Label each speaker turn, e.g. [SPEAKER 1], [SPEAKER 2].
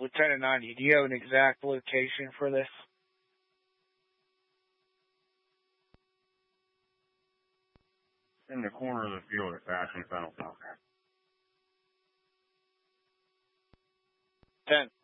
[SPEAKER 1] Lieutenant 90, do you have an exact location for this?
[SPEAKER 2] In the corner of the field at Fashion Fennel.
[SPEAKER 1] 10.